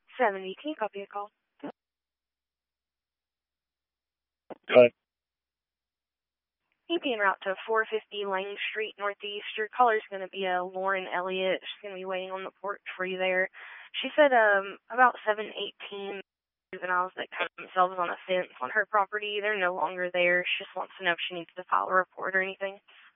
70. Can you copy a call? Cut. You'd be en route to 450 Lang Street Northeast. Your caller's going to be Lauren Elliott. She's going to be waiting on the porch for you there. She said about 718 juveniles that cut themselves on a fence on her property. They're no longer there. She just wants to know if she needs to file a report or anything.